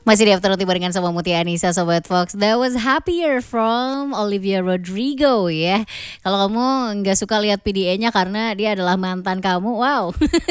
Masih di Afternoon barengan sama Mutia Anissa Sobat Fox. That was Happier from Olivia Rodrigo ya. Kalau kamu nggak suka lihat PDA-nya karena dia adalah mantan kamu, wow.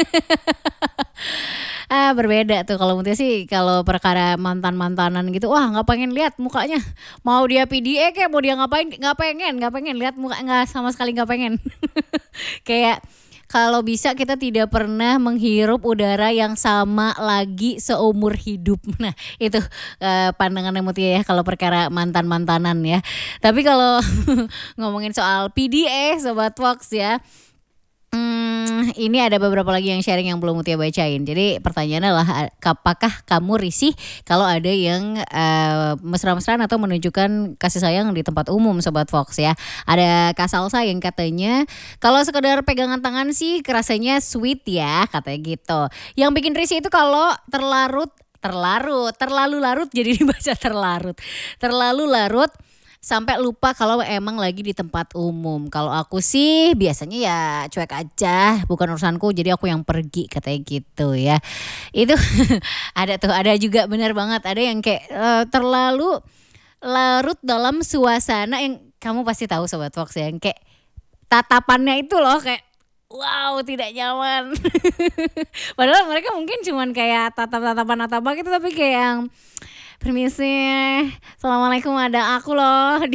Berbeda tuh kalau Mutia sih kalau perkara mantan-mantanan gitu, wah nggak pengen lihat mukanya. Mau dia PDA kayak mau dia ngapain, nggak pengen lihat muka, nggak sama sekali nggak pengen. Kayak kalau bisa kita tidak pernah menghirup udara yang sama lagi seumur hidup. Nah itu pandangannya Mutia ya kalau perkara mantan-mantanan ya. Tapi kalau ngomongin soal PDA Sobat Fox ya, ini ada beberapa lagi yang sharing yang belum Mutia bacain. Jadi pertanyaannya adalah apakah kamu risih kalau ada yang mesra-mesraan atau menunjukkan kasih sayang di tempat umum Sobat Fox ya. Ada Kak Salsa yang katanya kalau sekedar pegangan tangan sih kerasanya sweet ya katanya gitu. Yang bikin risih itu kalau terlalu larut jadi dibaca terlalu larut sampai lupa kalau emang lagi di tempat umum. Kalau aku sih biasanya ya cuek aja, bukan urusanku jadi aku yang pergi katanya gitu ya. Itu ada juga benar banget ada yang kayak terlalu larut dalam suasana yang kamu pasti tahu Sobat Fox ya, yang kayak tatapannya itu loh kayak wow tidak nyaman. Padahal mereka mungkin cuman kayak tatap-tatapan gitu tapi kayak yang permisi, assalamualaikum ada aku loh